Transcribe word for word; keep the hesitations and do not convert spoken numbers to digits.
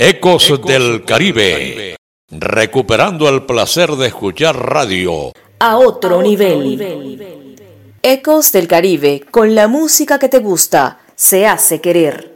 Ecos del Caribe, recuperando el placer de escuchar radio a otro nivel. Ecos del Caribe, con la música que te gusta, se hace querer.